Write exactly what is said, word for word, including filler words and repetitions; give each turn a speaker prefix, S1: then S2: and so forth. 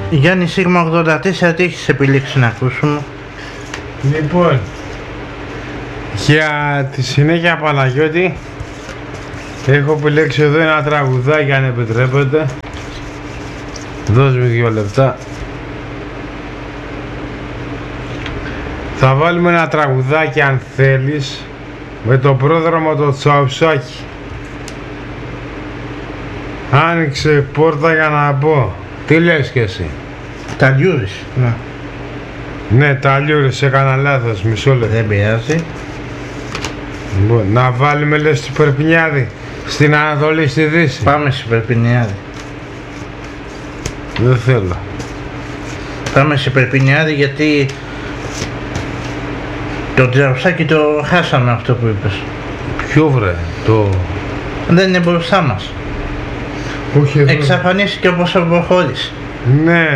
S1: Γιάννη Σίγμα ογδόντα τέσσερα, τι έχεις επιλέξει να ακούσουμε?
S2: Λοιπόν, για τη συνέχεια Παναγιώτη έχω επιλέξει εδώ ένα τραγουδάκι, αν επιτρέπετε. Δώσ' μου δύο λεπτά. Θα βάλουμε ένα τραγουδάκι, αν θέλεις, με το πρόδρομο το Τσαουσάκι. Άνοιξε πόρτα για να μπω. Τι λες κι εσύ?
S1: Τα λιούρις. Ναι.
S2: Ναι, τα λιούρις, έκανα λάθος, μισό λεπτό.
S1: Δεν πειράζει.
S2: Λοιπόν, να βάλουμε, λες, του Περπινιάδη στην Ανατολή, στη Δύση.
S1: Πάμε σε Περπινιάδη.
S2: Δεν θέλω.
S1: Πάμε σε Περπινιάδη γιατί το Τσαουσάκι το χάσαμε, αυτό που είπες.
S2: Ποιο βρε, το...
S1: Δεν είναι μπροστά μας.
S2: Όχι εδώ.
S1: Εξαφανίστηκε όπως αποχώρησε.
S2: Ναι.